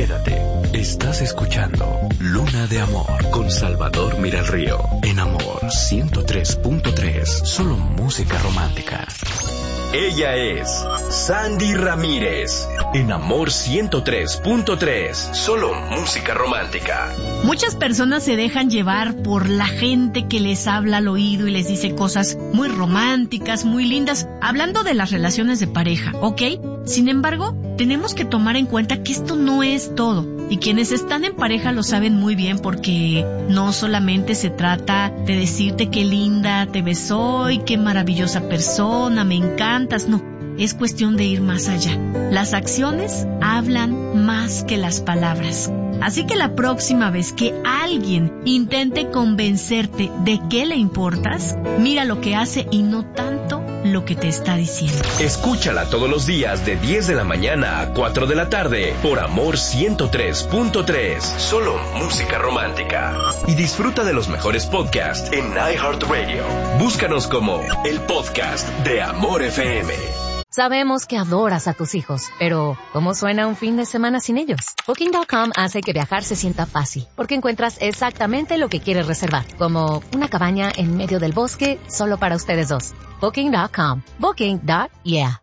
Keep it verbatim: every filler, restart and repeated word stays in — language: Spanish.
Quédate. Estás escuchando Luna de Amor con Salvador Miralrío. En Amor ciento tres punto tres. Solo música romántica. Ella es Sandy Ramírez. En Amor ciento tres punto tres. Solo música romántica. Muchas personas se dejan llevar por la gente que les habla al oído y les dice cosas muy románticas, muy lindas, hablando de las relaciones de pareja, ¿ok? Sin embargo, tenemos que tomar en cuenta que esto no es todo. Y quienes están en pareja lo saben muy bien, porque no solamente se trata de decirte qué linda te ves hoy, qué maravillosa persona, me encantas, no. Es cuestión de ir más allá. Las acciones hablan más que las palabras. Así que la próxima vez que alguien intente convencerte de que le importas, mira lo que hace y no tanto lo que te está diciendo. Escúchala todos los días de diez de la mañana a cuatro de la tarde por Amor ciento tres punto tres. Solo música romántica. Y disfruta de los mejores podcasts en iHeartRadio. Búscanos como el podcast de Amor F M. Sabemos que adoras a tus hijos, pero ¿cómo suena un fin de semana sin ellos? Booking punto com hace que viajar se sienta fácil, porque encuentras exactamente lo que quieres reservar, como una cabaña en medio del bosque solo para ustedes dos. Booking punto com. Booking. Yeah.